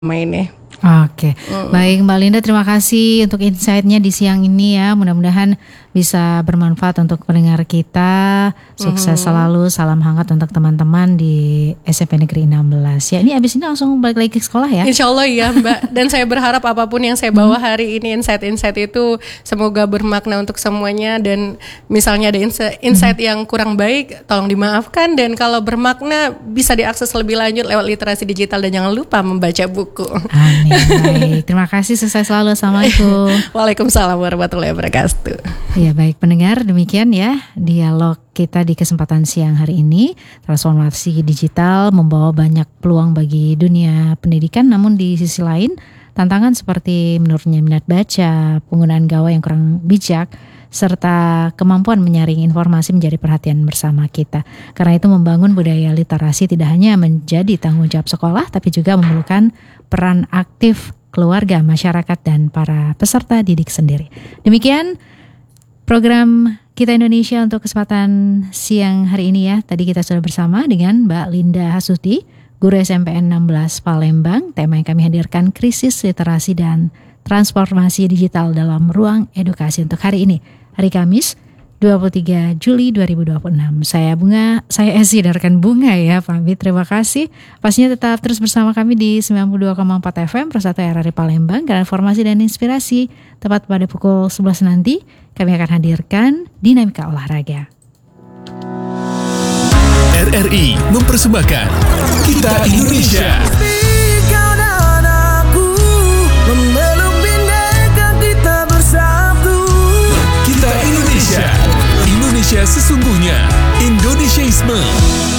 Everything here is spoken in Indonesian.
ini. Oke, baik Mbak Linda, terima kasih untuk insight-nya di siang ini ya. Mudah-mudahan bisa bermanfaat untuk pendengar kita. Sukses selalu, salam hangat untuk teman-teman di SMP Negeri 16. Ya, ini abis ini langsung balik lagi ke sekolah ya? Insya Allah ya Mbak. Dan saya berharap apapun yang saya bawa hari ini, insight-insight itu semoga bermakna untuk semuanya. Dan misalnya ada insight yang kurang baik, tolong dimaafkan. Dan kalau bermakna bisa diakses lebih lanjut lewat literasi digital. Dan jangan lupa membaca buku. Amin. Baik, terima kasih, sukses selalu. Assalamualaikum. Waalaikumsalam warahmatullahi wabarakatuh. Ya baik pendengar, demikian ya dialog kita di kesempatan siang hari ini. Transformasi digital membawa banyak peluang bagi dunia pendidikan, namun di sisi lain tantangan seperti menurunnya minat baca, penggunaan gawai yang kurang bijak, serta kemampuan menyaring informasi menjadi perhatian bersama kita. Karena itu membangun budaya literasi tidak hanya menjadi tanggung jawab sekolah, tapi juga memerlukan peran aktif keluarga, masyarakat, dan para peserta didik sendiri. Demikian program Kita Indonesia untuk kesempatan siang hari ini ya. Tadi kita sudah bersama dengan Mbak Linda Hasuti, guru SMPN 16 Palembang. Tema yang kami hadirkan krisis literasi dan transformasi digital dalam ruang edukasi untuk hari ini. Hari Kamis 23 Juli 2026. Saya Esi dan rekan Bunga ya pamit. Terima kasih. Pastinya tetap terus bersama kami di 92,4 FM Persatu RRI Palembang. Karena informasi dan inspirasi tepat pada pukul 11 nanti kami akan hadirkan Dinamika Olahraga. RRI mempersembahkan Kita Indonesia. Kita Indonesia. Indonesia sesungguhnya. Indonesiaisme.